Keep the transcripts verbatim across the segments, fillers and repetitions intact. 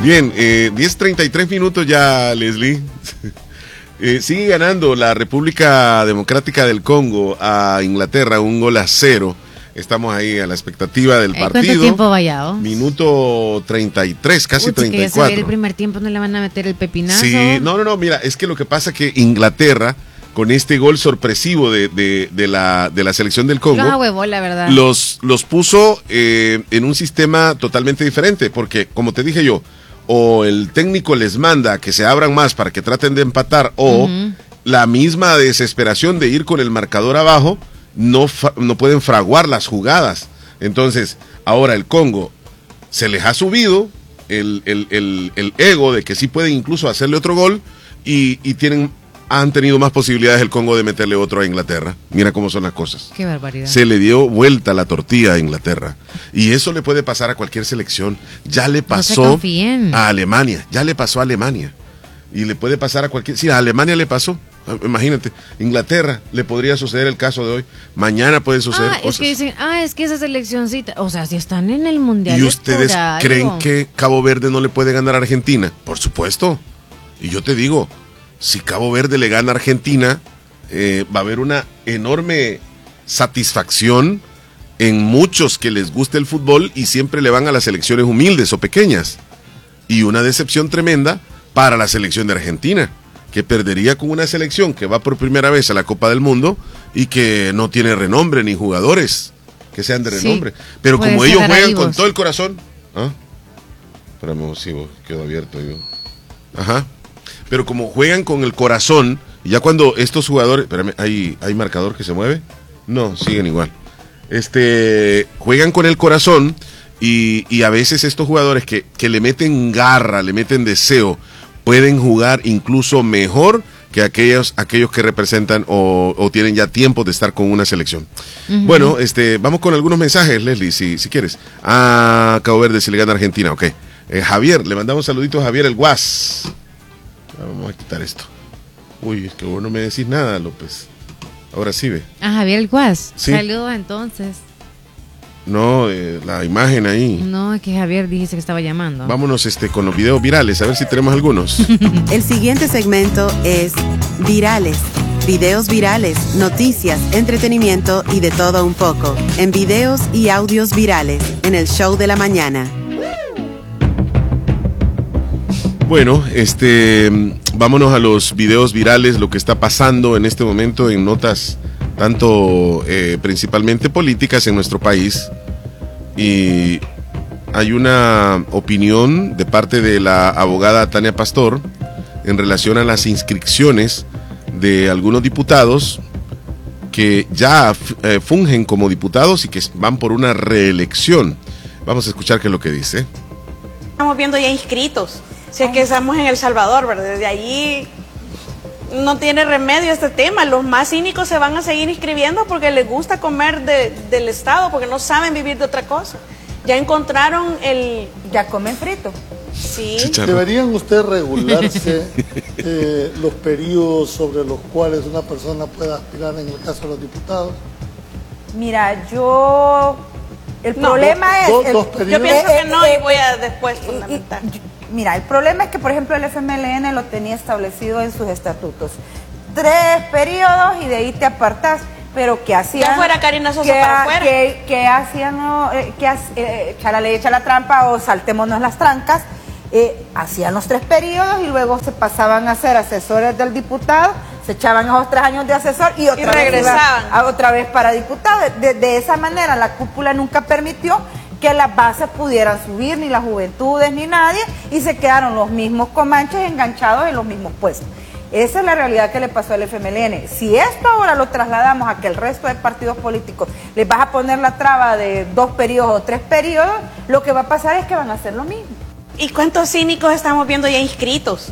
Bien, eh, diez treinta y tres minutos ya, Leslie. eh, sigue ganando la República Democrática del Congo a Inglaterra, un gol a cero. Estamos ahí a la expectativa del partido. ¿Cuánto tiempo vayado? Minuto treinta y tres, casi Uy, treinta y cuatro. Que ya se ve el primer tiempo, no le van a meter el pepinazo. Sí, no, no, no, mira, es que lo que pasa es que Inglaterra, con este gol sorpresivo de, de, de, la, de la selección del Congo, los huevó, la verdad. Los, los puso eh, en un sistema totalmente diferente, porque, como te dije yo, o el técnico les manda que se abran más para que traten de empatar, o uh-huh. la misma desesperación de ir con el marcador abajo, no, fa- no pueden fraguar las jugadas. Entonces, ahora el Congo se les ha subido el, el, el, el ego de que sí pueden incluso hacerle otro gol y, y tienen, han tenido más posibilidades el Congo de meterle otro a Inglaterra. Mira cómo son las cosas. Qué barbaridad. Se le dio vuelta la tortilla a Inglaterra. Y eso le puede pasar a cualquier selección. Ya le pasó no a Alemania. Ya le pasó a Alemania. Y le puede pasar a cualquier... Sí, a Alemania le pasó. Imagínate, Inglaterra le podría suceder el caso de hoy. Mañana puede suceder ah, cosas. Es que dicen, ah, es que esa seleccioncita, o sea, si están en el mundial. ¿Y ustedes creen que Cabo Verde no le puede ganar a Argentina? Por supuesto. Y yo te digo, si Cabo Verde le gana a Argentina, eh, va a haber una enorme satisfacción en muchos que les guste el fútbol y siempre le van a las selecciones humildes o pequeñas. Y una decepción tremenda para la selección de Argentina, que perdería con una selección que va por primera vez a la Copa del Mundo y que no tiene renombre ni jugadores que sean de renombre. Sí, pero como ellos juegan con todo el corazón... ¿Ah? Espérame, sí, quedó abierto yo. Ajá. Pero como juegan con el corazón, y ya cuando estos jugadores... Espérame, ¿hay, ¿hay marcador que se mueve? No, siguen igual. Este, juegan con el corazón y, y a veces estos jugadores que, que le meten garra, le meten deseo, pueden jugar incluso mejor que aquellos, aquellos que representan o, o tienen ya tiempo de estar con una selección. Uh-huh. Bueno, este, vamos con algunos mensajes, Leslie, si, si quieres. Ah, Cabo Verde si le gana a Argentina, ok. Eh, Javier, le mandamos saluditos a Javier el Guas. Vamos a quitar esto. Uy, es que vos no me decís nada, López. Ahora sí ve. A Javier el Guas. ¿Sí? Saludos entonces. No, eh, la imagen ahí. No, es que Javier dijiste que estaba llamando. Vámonos este, con los videos virales, a ver si tenemos algunos. El siguiente segmento es Virales. Videos virales, noticias, entretenimiento y de todo un poco. En videos y audios virales, en el show de la mañana. Bueno, este, vámonos a los videos virales, lo que está pasando en este momento en notas tanto eh, principalmente políticas en nuestro país. Y hay una opinión de parte de la abogada Tania Pastor en relación a las inscripciones de algunos diputados que ya eh, fungen como diputados y que van por una reelección. Vamos a escuchar qué es lo que dice. Estamos viendo ya inscritos. Si es que estamos en El Salvador, ¿verdad? Desde allí no tiene remedio este tema. Los más cínicos se van a seguir inscribiendo porque les gusta comer de, del Estado, porque no saben vivir de otra cosa. Ya encontraron el... ¿Ya comen frito? Sí. Chicharro. ¿Deberían ustedes regularse eh, los periodos sobre los cuales una persona pueda aspirar en el caso de los diputados? Mira, yo... El no, problema do, es... Do, el, yo pienso eh, que no eh, y voy a después fundamentar. Y, y, mira, el problema es que, por ejemplo, el F M L N lo tenía establecido en sus estatutos. Tres periodos y de ahí te apartás. Pero ¿qué hacían? Ya fuera Karina Sosa ¿qué, para afuera. ¿Qué, qué hacían? No, eh, ¿qué eh, echa la ley, echa la trampa o saltémonos las trancas? Eh, hacían los tres periodos y luego se pasaban a ser asesores del diputado, se echaban esos tres años de asesor y otra y vez regresaban a, otra vez para diputado. De, de esa manera la cúpula nunca permitió que las bases pudieran subir, ni las juventudes, ni nadie, y se quedaron los mismos comanches enganchados en los mismos puestos. Esa es la realidad que le pasó al F M L N. Si esto ahora lo trasladamos a que el resto de partidos políticos les vas a poner la traba de dos periodos o tres periodos, lo que va a pasar es que van a hacer lo mismo. ¿Y cuántos cínicos estamos viendo ya inscritos?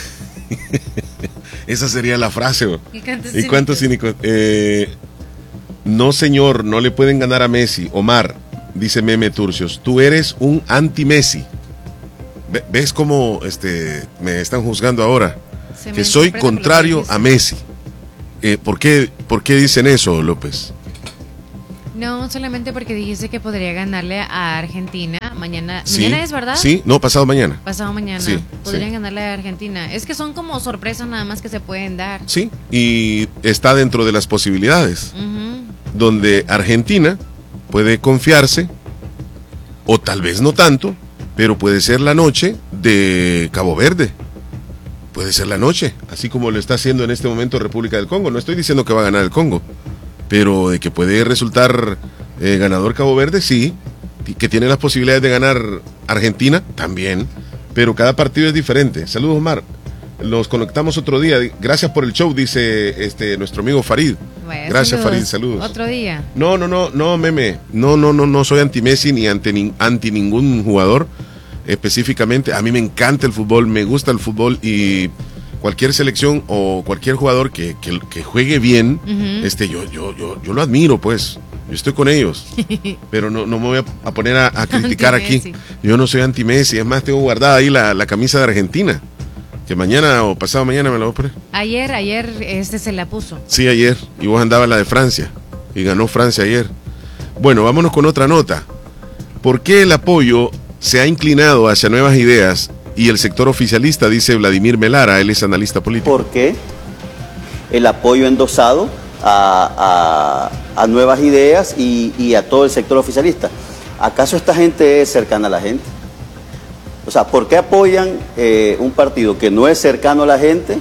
Esa sería la frase. ¿Y cuántos ¿Y cuántos cínicos? Eh, no, señor, no le pueden ganar a Messi. Omar, dice Meme Turcios, tú eres un anti-Messi. ¿Ves cómo este, me están juzgando ahora? Se que soy contrario a Messi. Eh, ¿por qué, ¿Por qué dicen eso, López? No, solamente porque dijiste que podría ganarle a Argentina mañana. Sí, ¿Mañana es, verdad? Sí, no, pasado mañana. Pasado mañana. Sí, Podrían sí. ganarle a Argentina. Es que son como sorpresas nada más que se pueden dar. Sí, y está dentro de las posibilidades, Ujú. donde Argentina puede confiarse, o tal vez no tanto, pero puede ser la noche de Cabo Verde. Puede ser la noche, así como lo está haciendo en este momento República del Congo. No estoy diciendo que va a ganar el Congo, pero de que puede resultar eh, ganador Cabo Verde, sí. Que tiene las posibilidades de ganar Argentina, también. Pero cada partido es diferente. Saludos, Omar. Nos conectamos otro día. Gracias por el show, dice este nuestro amigo Farid. Bueno, Gracias, saludos. Farid, saludos. Otro día. No, no, no, no, meme. No, no, no, no soy anti Messi ni anti, ni- anti ningún jugador específicamente. A mí me encanta el fútbol, me gusta el fútbol y cualquier selección o cualquier jugador que, que, que juegue bien, Ujú. este, yo, yo, yo, yo lo admiro, pues. Yo estoy con ellos, pero no, no me voy a, a poner a, a criticar aquí. Anti-Messi. Yo no soy anti Messi, es más, tengo guardada ahí la, la camisa de Argentina, que mañana o pasado mañana me la voy a poner. Ayer, ayer este se la puso. Sí, ayer. Y vos andabas la de Francia. Y ganó Francia ayer. Bueno, vámonos con otra nota. ¿Por qué el apoyo se ha inclinado hacia nuevas ideas y el sector oficialista, dice Vladimir Melara, él es analista político? ¿Por qué el apoyo endosado a, a- a nuevas ideas y, y a todo el sector oficialista? ¿Acaso esta gente es cercana a la gente? O sea, ¿por qué apoyan eh, un partido que no es cercano a la gente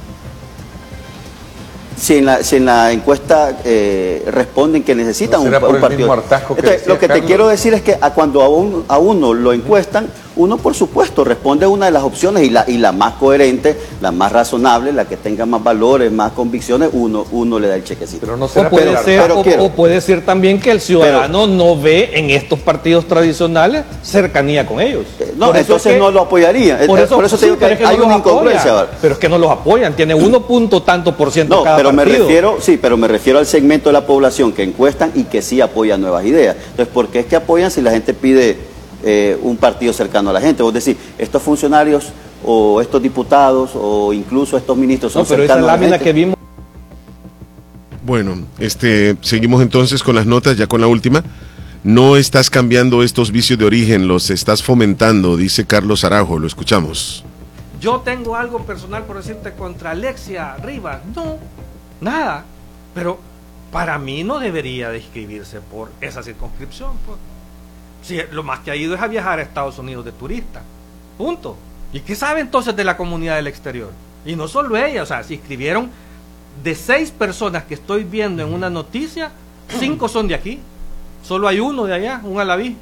si en la, si en la encuesta eh, responden que necesitan ¿No un, será por un el partido? mismo hartazgo que Entonces, decía lo que te Carlos? quiero decir es que a cuando a, un- a uno lo encuestan, uno por supuesto responde a una de las opciones y la, y la más coherente, la más razonable, la que tenga más valores, más convicciones, uno, uno le da el chequecito. Pero no O será puede, pero- ser, pero o, quiero. o puede ser también que el ciudadano no ve en estos partidos tradicionales cercanía con ellos. Eh, no, Por eso entonces es que- no lo apoyaría. Eh, Por eh, eso, por eso te sí, digo que pero es hay no una los apoya. incongruencia. ¿verdad? Pero es que no los apoyan, tiene uno punto tanto por ciento No, cada pero me partido. refiero, sí, pero me refiero al segmento de la población que encuestan y que sí apoya nuevas ideas. Entonces, ¿por qué es que apoyan si la gente pide eh, un partido cercano a la gente? Vos decís, estos funcionarios o estos diputados o incluso estos ministros son No, pero esa cercanos a la lámina gente. que vimos. Bueno, este, seguimos entonces con las notas, ya con la última. No estás cambiando estos vicios de origen, los estás fomentando, dice Carlos Araujo, lo escuchamos. Yo tengo algo personal por decirte contra Alexia Rivas. No, nada. Pero para mí no debería de inscribirse por esa circunscripción. Pues. Si lo más que ha ido es a viajar a Estados Unidos de turista. Punto. ¿Y qué sabe entonces de la comunidad del exterior? Y no solo ella, o sea, se inscribieron de seis personas que estoy viendo en una noticia, cinco son de aquí. Solo hay uno de allá, un alabí.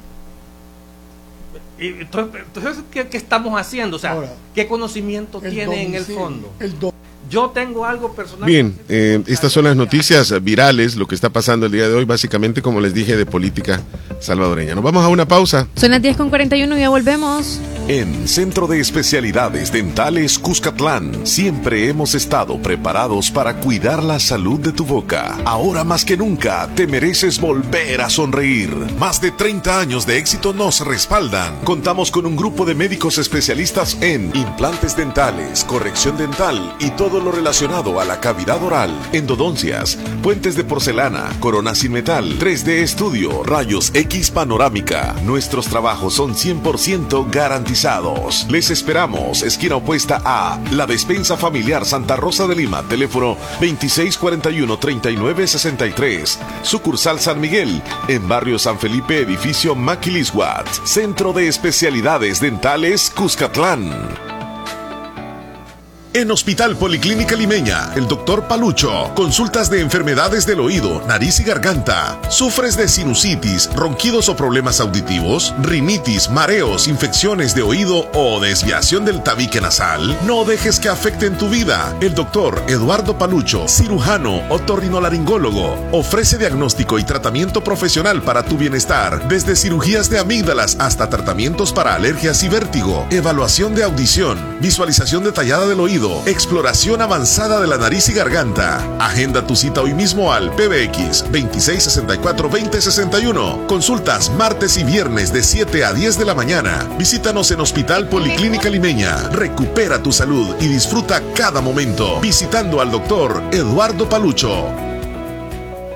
Y entonces, entonces, ¿qué, qué estamos haciendo? O sea, Ahora, ¿qué conocimiento el tiene en el domicilio, fondo? el do- Yo tengo algo personal. Bien, eh, estas son las noticias virales, lo que está pasando el día de hoy, básicamente como les dije, de política salvadoreña. Nos vamos a una pausa. Son las diez con cuarenta y uno y ya volvemos. En Centro de Especialidades Dentales Cuscatlán, siempre hemos estado preparados para cuidar la salud de tu boca. Ahora más que nunca, te mereces volver a sonreír. Más de treinta años de éxito nos respaldan. Contamos con un grupo de médicos especialistas en implantes dentales, corrección dental y todo lo relacionado a la cavidad oral, endodoncias, puentes de porcelana, corona sin metal, tres D estudio, rayos X panorámica. Nuestros trabajos son cien por ciento garantizados. Les esperamos, esquina opuesta a La Despensa Familiar Santa Rosa de Lima, teléfono veintiséis cuarenta y uno, treinta y nueve sesenta y tres. Sucursal San Miguel, en barrio San Felipe, edificio Maquilisguat. Centro de Especialidades Dentales Cuscatlán. En Hospital Policlínica Limeña, el doctor Palucho, consultas de enfermedades del oído, nariz y garganta. ¿Sufres de sinusitis, ronquidos o problemas auditivos? ¿Rinitis, mareos, infecciones de oído o desviación del tabique nasal? No dejes que afecten tu vida. El doctor Eduardo Palucho, cirujano, otorrinolaringólogo, ofrece diagnóstico y tratamiento profesional para tu bienestar, desde cirugías de amígdalas hasta tratamientos para alergias y vértigo, evaluación de audición, visualización detallada del oído, exploración avanzada de la nariz y garganta. Agenda tu cita hoy mismo al P B X veintiséis sesenta y cuatro, veinte sesenta y uno. Consultas martes y viernes de siete a diez de la mañana. Visítanos en Hospital Policlínica Limeña. Recupera tu salud y disfruta cada momento visitando al doctor Eduardo Palucho.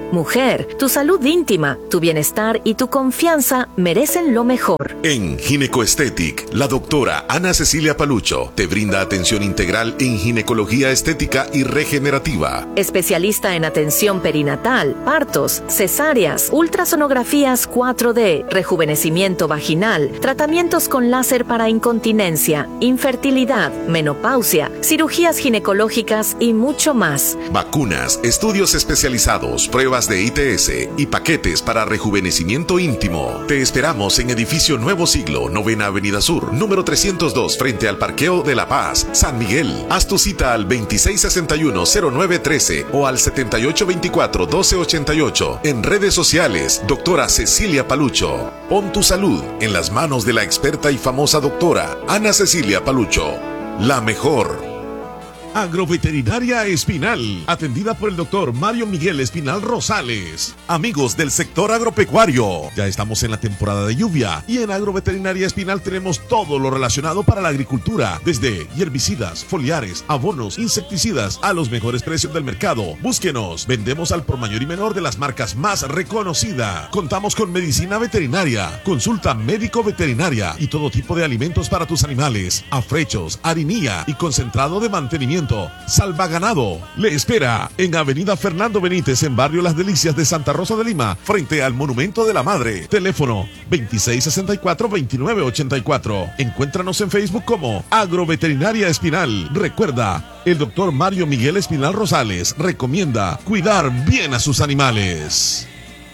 Mujer, tu salud íntima, tu bienestar y tu confianza merecen lo mejor. En Ginecoestetic, la doctora Ana Cecilia Palucho te brinda atención integral en ginecología estética y regenerativa. Especialista en atención perinatal, partos, cesáreas, ultrasonografías cuatro D, rejuvenecimiento vaginal, tratamientos con láser para incontinencia, infertilidad, menopausia, cirugías ginecológicas y mucho más. Vacunas, estudios especializados, pruebas de I T S y paquetes para rejuvenecimiento íntimo. Te esperamos en Edificio Nuevo Siglo, Novena Avenida Sur, número trescientos dos, frente al Parqueo de La Paz, San Miguel. Haz tu cita al veintiséis sesenta y uno cero nueve trece o al setenta y ocho veinticuatro doce ochenta y ocho. En redes sociales, doctora Cecilia Palucho. Pon tu salud en las manos de la experta y famosa doctora Ana Cecilia Palucho. La mejor. Agroveterinaria Espinal, atendida por el doctor Mario Miguel Espinal Rosales. Amigos del sector agropecuario, ya estamos en la temporada de lluvia y en Agroveterinaria Espinal tenemos todo lo relacionado para la agricultura, desde herbicidas, foliares, abonos, insecticidas, a los mejores precios del mercado. Búsquenos, vendemos al por mayor y menor de las marcas más reconocidas. Contamos con medicina veterinaria, consulta médico veterinaria y todo tipo de alimentos para tus animales, afrechos, harinilla y concentrado de mantenimiento. Salva Ganado le espera en Avenida Fernando Benítez, en Barrio Las Delicias de Santa Rosa de Lima, frente al Monumento de la Madre. Teléfono veintiséis sesenta y cuatro veintinueve ochenta y cuatro. Encuéntranos en Facebook como Agroveterinaria Espinal. Recuerda, el doctor Mario Miguel Espinal Rosales recomienda cuidar bien a sus animales.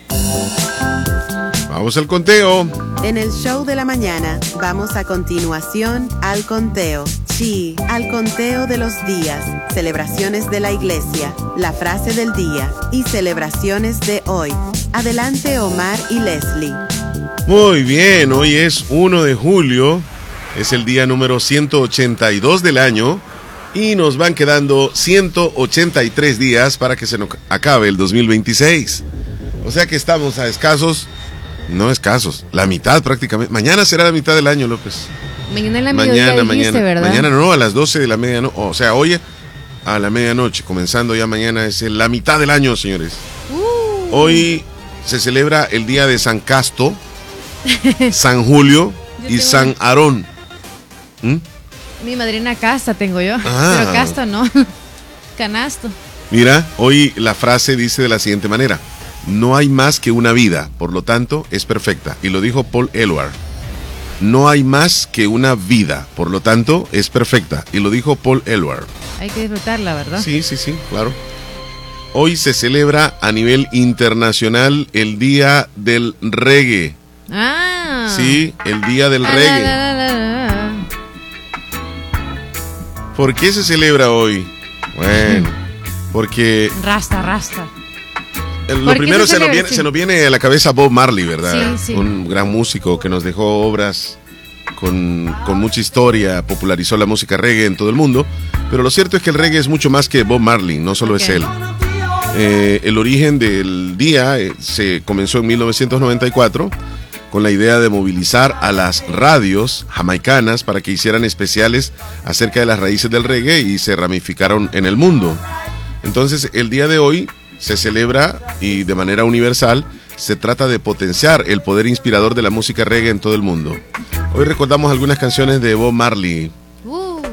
Vamos al conteo. En el show de la mañana vamos a continuación al conteo. Sí, al conteo de los días, celebraciones de la iglesia, la frase del día y celebraciones de hoy. Adelante, Omar y Leslie. Muy bien, hoy es primero de julio, es el día número ciento ochenta y dos del año y nos van quedando ciento ochenta y tres días para que se nos acabe el dos mil veintiséis. O sea que estamos a escasos, no escasos, la mitad prácticamente. Mañana será la mitad del año, López. Mañana en la mañana, mediodía dijiste, mañana, ¿verdad? Mañana no, a las doce de la medianoche, o sea, hoy a la medianoche, comenzando ya mañana, es la mitad del año, señores. Uh. Hoy se celebra el día de San Casto, San Julio y San Aarón. ¿Mm? Mi madrina Casta tengo yo, ah. pero Casto no, Canasto. Mira, hoy la frase dice de la siguiente manera: no hay más que una vida, por lo tanto es perfecta. Y lo dijo Paul Eluard. No hay más que una vida, por lo tanto es perfecta. Y lo dijo Paul Eluard. Hay que disfrutarla, ¿verdad? Sí, sí, sí, claro. Hoy se celebra a nivel internacional el Día del Reggae. Ah. Sí, el Día del ah, Reggae. La, la, la, la. ¿Por qué se celebra hoy? Bueno, porque... Rasta, rasta. Lo primero se, se, nos viene, sí. se nos viene a la cabeza Bob Marley, ¿verdad? Sí, sí. Un gran músico que nos dejó obras con, con mucha historia, popularizó la música reggae en todo el mundo, pero lo cierto es que el reggae es mucho más que Bob Marley, no solo okay. es él. Eh, el origen del día eh, se comenzó en mil novecientos noventa y cuatro con la idea de movilizar a las radios jamaicanas para que hicieran especiales acerca de las raíces del reggae y se ramificaron en el mundo. Entonces, el día de hoy se celebra y de manera universal se trata de potenciar el poder inspirador de la música reggae en todo el mundo. Hoy recordamos algunas canciones de Bob Marley. Uh.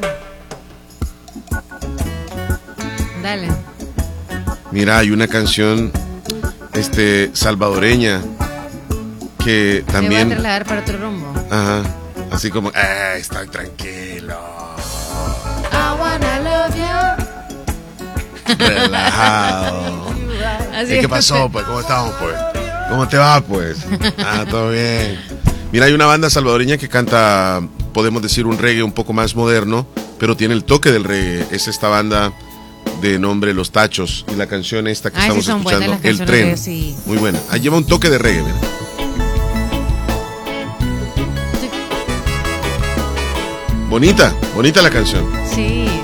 Dale. Mira, hay una canción este, salvadoreña que también... Me voy a trasladar para otro rumbo. Ajá, así como, eh, estoy tranquilo. I wanna love you. Relajado. Así ¿Y qué pasó, pues? ¿Cómo estamos, pues? ¿Cómo te va, pues? Ah, todo bien. Mira, hay una banda salvadoreña que canta, podemos decir, un reggae un poco más moderno, pero tiene el toque del reggae. Es esta banda de nombre Los Tachos. Y la canción esta que ah, estamos sí son escuchando, buenas, El Tren. de, sí. Muy buena. Ahí lleva un toque de reggae, mira. Bonita, bonita la canción. Sí.